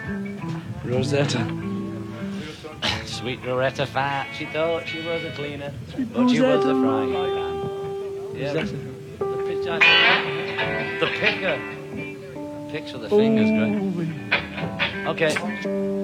Rosetta. Sweet Rosetta Fat. She thought she was a cleaner, but she was a frying pan. Yeah, Rosetta. the picker. Picks with the fingers, great. Okay.